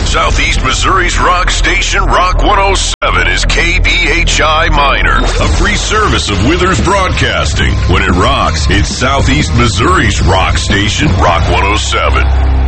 Southeast Missouri's rock station, Rock 107, is KBHI Minor, a free service of Withers Broadcasting. When it rocks, it's Southeast Missouri's rock station, Rock 107.